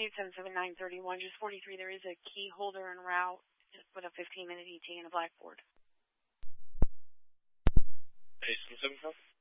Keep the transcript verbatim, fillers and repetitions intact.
eight seven seven nine three one, just forty-three. There is a key holder en route with a fifteen minute E T and a blackboard. eight seven seven.